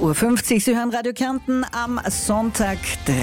8:50 Uhr. Sie hören Radio Kärnten am Sonntag,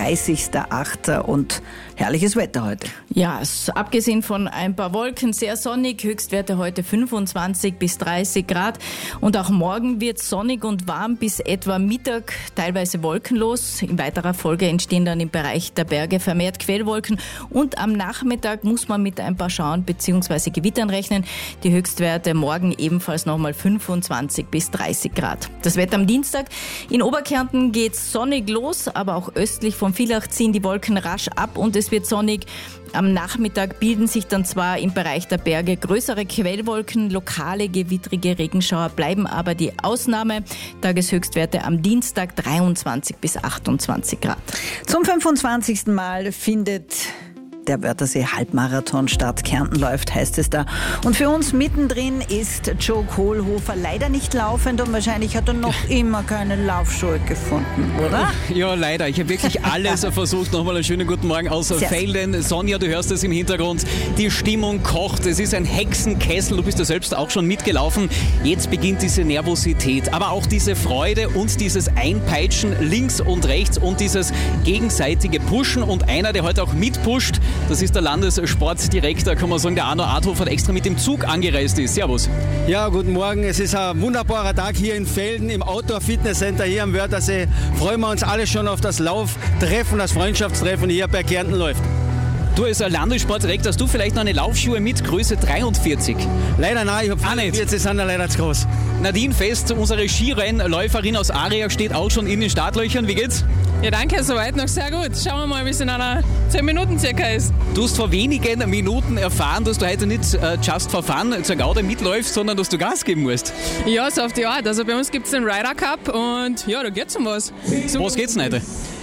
30.08. und herrliches Wetter heute. Ja, abgesehen von ein paar Wolken, sehr sonnig, Höchstwerte heute 25 bis 30 Grad. Und auch morgen wird sonnig und warm bis etwa Mittag, teilweise wolkenlos. In weiterer Folge entstehen dann im Bereich der Berge vermehrt Quellwolken. Und am Nachmittag muss man mit ein paar Schauern bzw. Gewittern rechnen. Die Höchstwerte morgen ebenfalls nochmal 25 bis 30 Grad. Das Wetter am Dienstag. In Oberkärnten geht's sonnig los, aber auch östlich von Villach ziehen die Wolken rasch ab und es wird sonnig. Am Nachmittag bilden sich dann zwar im Bereich der Berge größere Quellwolken, lokale gewittrige Regenschauer bleiben aber die Ausnahme. Tageshöchstwerte am Dienstag 23 bis 28 Grad. Zum 25. Mal findet der Wörthersee-Halbmarathon statt. Kärnten läuft, heißt es da. Und für uns mittendrin ist Joe Kohlhofer leider nicht laufend und wahrscheinlich hat er noch immer keine Laufschuhe gefunden, oder? Ja, leider. Ich habe wirklich alles versucht. Nochmal einen schönen guten Morgen aus Felden. Sonja, du hörst es im Hintergrund. Die Stimmung kocht. Es ist ein Hexenkessel. Du bist ja selbst auch schon mitgelaufen. Jetzt beginnt diese Nervosität, aber auch diese Freude und dieses Einpeitschen links und rechts und dieses gegenseitige Pushen. Und einer, der heute auch mitpusht, das ist der Landessportdirektor, kann man sagen, der Arno Adhofer, der extra mit dem Zug angereist ist. Servus. Ja, guten Morgen. Es ist ein wunderbarer Tag hier in Felden im Outdoor-Fitness-Center hier am Wörthersee. Freuen wir uns alle schon auf das Lauftreffen, das Freundschaftstreffen hier bei Kärnten läuft. Du als Landessportdirektor, hast du vielleicht noch eine Laufschuhe mit Größe 43? Leider nein, ich habe 44, sind leider zu groß. Nadine Fest, unsere Skirennläuferin aus Aria, steht auch schon in den Startlöchern. Wie geht's? Ja, danke, soweit noch sehr gut. Schauen wir mal, wie es in einer 10 Minuten circa ist. Du hast vor wenigen Minuten erfahren, dass du heute nicht just for fun zur Gaude mitläufst, sondern dass du Gas geben musst. Ja, so auf die Art. Also bei uns gibt es den Ryder Cup und ja, da geht's um was. Um was geht's denn heute?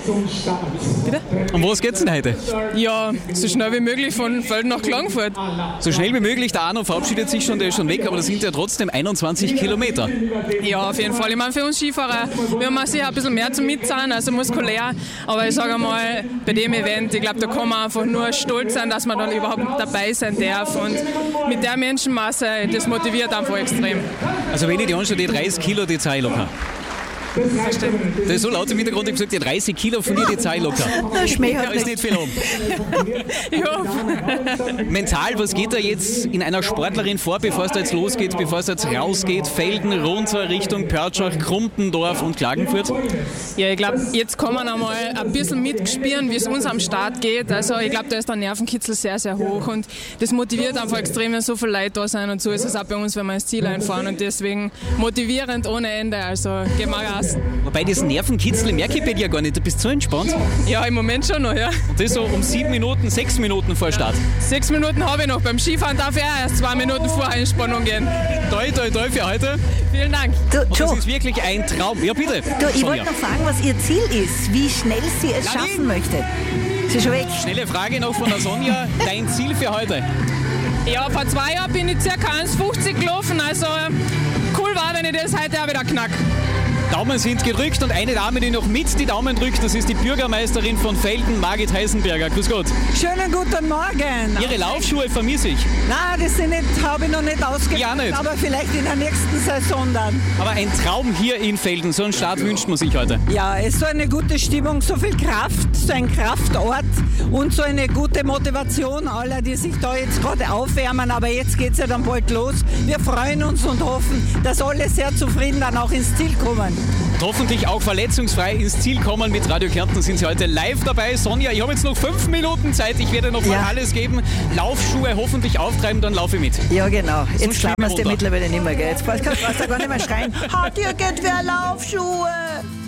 Bitte? Um was geht's denn heute? Ja, so schnell wie möglich von Felden nach Klagenfurt. So schnell wie möglich, der Arno verabschiedet sich schon, der ist schon weg, aber das sind ja trotzdem 21 Kilometer. Ja, auf jeden Fall. Ich meine, für uns Skifahrer, wir haben sicher ein bisschen mehr zum Mitzahlen, also muskulär, aber ich sage mal, bei dem Event, ich glaube, da kann man einfach nur stolz sein, dass man dann überhaupt dabei sein darf und mit der Menschenmasse, das motiviert einfach extrem. Also wenn ich die anschaue, die 30 Kilo, die zahle ich locker. Das ist so laut im Hintergrund, ich habe gesagt, die 30 Kilo von dir, die zahle ich locker. Da ist nicht viel um. Ja. Mental, was geht da jetzt in einer Sportlerin vor, bevor es da jetzt losgeht, bevor es jetzt rausgeht? Felden runter Richtung Pörtschach, Krumpendorf und Klagenfurt? Ja, ich glaube, jetzt kann man einmal ein bisschen mitspüren, wie es uns am Start geht. Also ich glaube, da ist der Nervenkitzel sehr, sehr hoch und das motiviert einfach extrem, wenn so viele Leute da sind und so ist es auch bei uns, wenn wir ins Ziel einfahren und deswegen motivierend ohne Ende. Also gehen wir Gas. Wobei diesen Nervenkitzel merke ich bei dir gar nicht, du bist so entspannt. Ja, im Moment schon noch, ja. Das ist so um 7 Minuten, 6 Minuten vor Start. 6 Minuten habe ich noch. Beim Skifahren darf ich erst 2 Minuten vor Entspannung gehen. Toi, toi, toi für heute. Vielen Dank. Und das ist wirklich ein Traum. Ja, bitte. Du, ich wollte noch fragen, was Ihr Ziel ist, wie schnell sie es schaffen möchte. Sie ist schon weg. Schnelle Frage noch von der Sonja. Dein Ziel für heute? Ja, vor 2 Jahren bin ich ca. 1,50 gelaufen, also cool war, wenn ich das heute auch wieder knack. Daumen sind gedrückt und eine Dame, die noch mit die Daumen drückt, das ist die Bürgermeisterin von Felden, Margit Heisenberger. Grüß Gott. Schönen guten Morgen. Ihre Laufschuhe vermisse ich. Nein, das habe ich noch nicht ausgepackt, ja, nicht. Aber vielleicht in der nächsten Saison dann. Aber ein Traum hier in Felden, so einen Start wünscht man sich heute. Ja, es ist so eine gute Stimmung, so viel Kraft, so ein Kraftort und so eine gute Motivation aller, die sich da jetzt gerade aufwärmen, aber jetzt geht es ja dann bald los. Wir freuen uns und hoffen, dass alle sehr zufrieden dann auch ins Ziel kommen. Und hoffentlich auch verletzungsfrei ins Ziel kommen. Mit Radio Kärnten sind Sie heute live dabei. Sonja, ich habe jetzt noch 5 Minuten Zeit. Ich werde noch mal alles geben. Laufschuhe hoffentlich auftreiben, dann laufe ich mit. Ja, genau. Jetzt glauben wir es dir mittlerweile nicht mehr, gell? Jetzt brauchst du gar nicht mehr schreien. Hat dir geht wer Laufschuhe?